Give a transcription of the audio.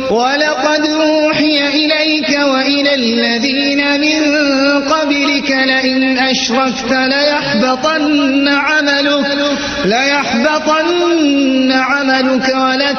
ولقد أوحي إليك وإلى الذين من قبلك لئن أشركت ليحبطن عملك